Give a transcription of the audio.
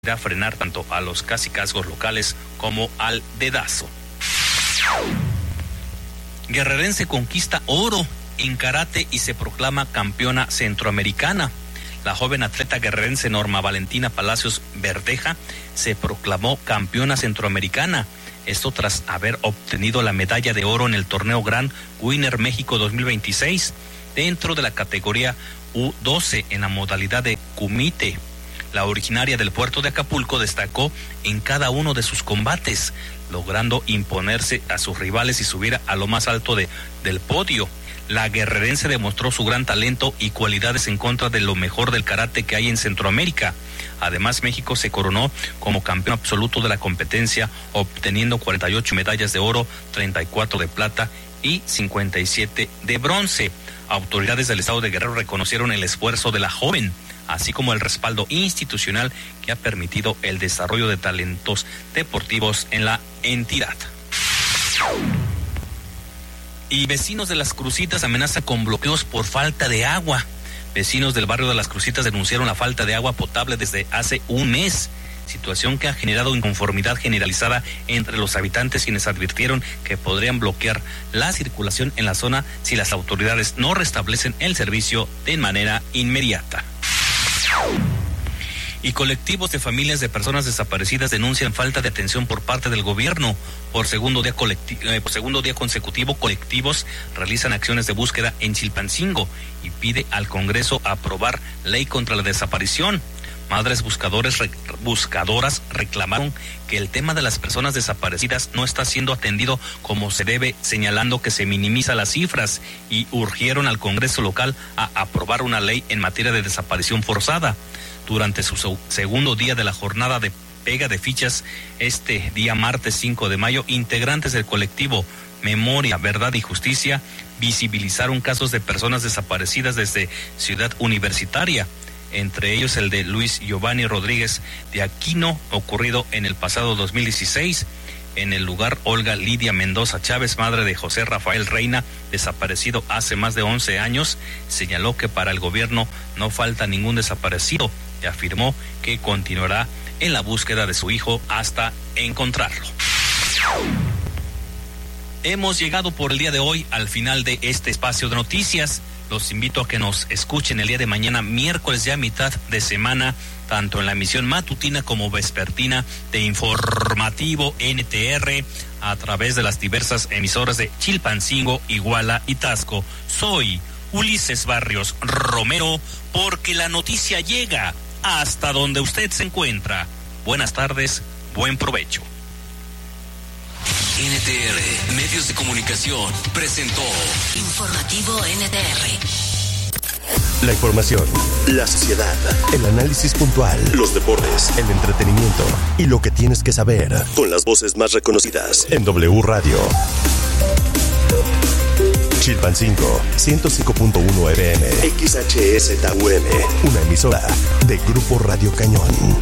a frenar tanto a los cacicazgos locales como al dedazo. Guerrerense conquista oro en karate y se proclama campeona centroamericana. La joven atleta guerrerense Norma Valentina Palacios Verdeja se proclamó campeona centroamericana. Esto tras haber obtenido la medalla de oro en el torneo Gran Winner México 2026 dentro de la categoría U12 en la modalidad de kumite. La originaria del puerto de Acapulco destacó en cada uno de sus combates, logrando imponerse a sus rivales y subir a lo más alto del podio. La guerrerense demostró su gran talento y cualidades en contra de lo mejor del karate que hay en Centroamérica. Además, México se coronó como campeón absoluto de la competencia, obteniendo 48 medallas de oro, 34 de plata y 57 de bronce. Autoridades del estado de Guerrero reconocieron el esfuerzo de la joven, así como el respaldo institucional que ha permitido el desarrollo de talentos deportivos en la entidad. Y vecinos de Las Crucitas amenazan con bloqueos por falta de agua. Vecinos del barrio de Las Crucitas denunciaron la falta de agua potable desde hace un mes, situación que ha generado inconformidad generalizada entre los habitantes, quienes advirtieron que podrían bloquear la circulación en la zona si las autoridades no restablecen el servicio de manera inmediata. Y colectivos de familias de personas desaparecidas denuncian falta de atención por parte del gobierno. Por segundo día consecutivo, colectivos realizan acciones de búsqueda en Chilpancingo y pide al Congreso aprobar ley contra la desaparición. Madres buscadoras reclamaron que el tema de las personas desaparecidas no está siendo atendido como se debe, señalando que se minimiza las cifras, y urgieron al Congreso local a aprobar una ley en materia de desaparición forzada. Durante su segundo día de la jornada de pega de fichas, este día martes 5 de mayo, integrantes del colectivo Memoria, Verdad y Justicia visibilizaron casos de personas desaparecidas desde Ciudad Universitaria, entre ellos el de Luis Giovanni Rodríguez de Aquino, ocurrido en el pasado 2016. En el lugar, Olga Lidia Mendoza Chávez, madre de José Rafael Reina, desaparecido hace más de 11 años, señaló que para el gobierno no falta ningún desaparecido y afirmó que continuará en la búsqueda de su hijo hasta encontrarlo. Hemos llegado por el día de hoy al final de este espacio de noticias. Los invito a que nos escuchen el día de mañana, miércoles ya mitad de semana, tanto en la emisión matutina como vespertina de Informativo NTR, a través de las diversas emisoras de Chilpancingo, Iguala y Taxco. Soy Ulises Barrios Romero, porque la noticia llega hasta donde usted se encuentra. Buenas tardes, buen provecho. NTR Medios de Comunicación presentó Informativo NTR. La información, la sociedad, el análisis puntual, los deportes, el entretenimiento y lo que tienes que saber, con las voces más reconocidas en W Radio. Chilpancingo, 105.1 FM, XHSTUM, una emisora de Grupo Radio Cañón.